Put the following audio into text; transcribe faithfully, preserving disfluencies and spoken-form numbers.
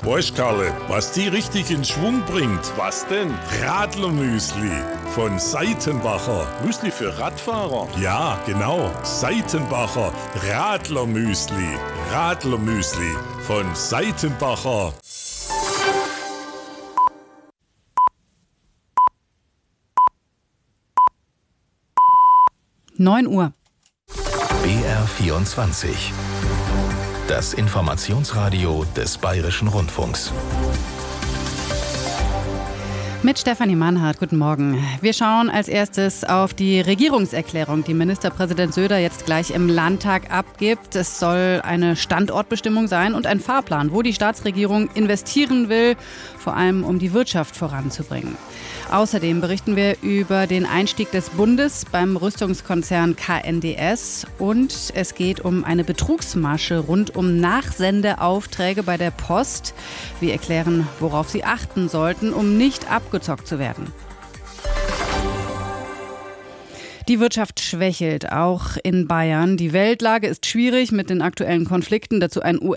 Weißt, Karle, was die richtig in Schwung bringt? Was denn? Radlermüsli von Seitenbacher. Müsli für Radfahrer? Ja, genau. Seitenbacher Radlermüsli. Radlermüsli von Seitenbacher. neun Uhr. B R vierundzwanzig. Das Informationsradio des Bayerischen Rundfunks. Mit Stefanie Mannhardt, guten Morgen. Wir schauen als erstes auf die Regierungserklärung, die Ministerpräsident Söder jetzt gleich im Landtag abgibt. Es soll eine Standortbestimmung sein und ein Fahrplan, wo die Staatsregierung investieren will, vor allem um die Wirtschaft voranzubringen. Außerdem berichten wir über den Einstieg des Bundes beim Rüstungskonzern K N D S und es geht um eine Betrugsmasche rund um Nachsendeaufträge bei der Post. Wir erklären, worauf Sie achten sollten, um nicht abgezockt zu werden. Die Wirtschaft schwächelt, auch in Bayern. Die Weltlage ist schwierig mit den aktuellen Konflikten. Dazu ein U